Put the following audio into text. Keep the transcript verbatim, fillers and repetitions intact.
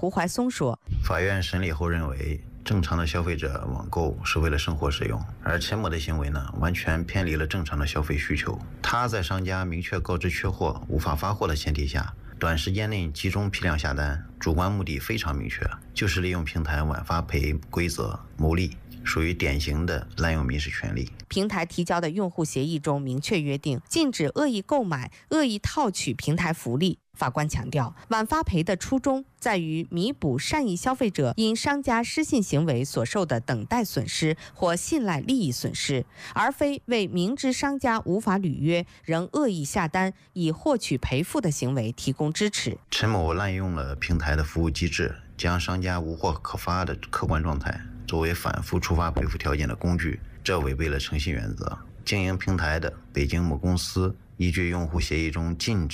胡怀松说， 法院审理后认为，正常的消费者网购是为了生活使用，而陈某的行为呢，完全偏离了正常的消费需求。他在商家明确告知缺货、无法发货的前提下，短时间内集中批量下单，主观目的非常明确，就是利用平台晚发赔规则牟利，属于典型的滥用民事权利。 平台提交的用户协议中明确约定，禁止恶意购买、恶意套取平台福利。法官强调，晚发赔的初衷在于弥补善意消费者因商家失信行为所受的等待损失或信赖利益损失，而非为明知商家无法履约仍恶意下单以获取赔付的行为提供支持。 陈某滥用了平台的服务机制，将商家无货可发的客观状态作为反复触发赔付条件的工具，这违背了诚信原则。经营平台的北京某公司依据用户协议中禁止